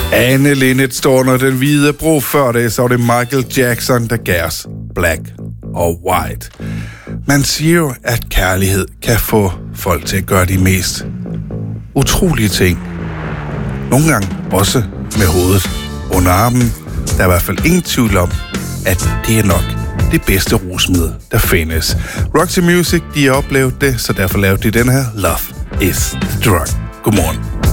Anne Linnet står under den hvide bro. Før det, så var det Michael Jackson, der gav os Black og White. Man siger jo, at kærlighed kan få folk til at gøre de mest utrolige ting. Nogle gange også med hovedet under armen. Der er i hvert fald ingen tvivl om, at det er nok det bedste rusmiddel, der findes. Roxy Music, de har oplevet det, så derfor lavede de den her Love is the Drug. Godmorgen.